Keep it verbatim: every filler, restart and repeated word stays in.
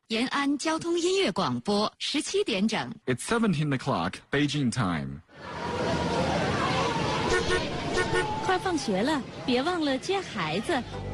延安交通音乐广播，十七点整。 It's seventeen o'clock, Beijing time. 快放学了，别忘了接孩子。